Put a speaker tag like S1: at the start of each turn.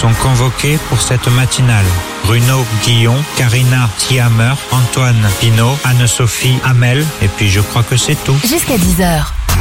S1: sont convoqués pour cette matinale. Bruno Guillon, Karina Thiamer, Antoine Pinault, Anne-Sophie Hamel, et puis je crois que c'est tout.
S2: Jusqu'à 10h.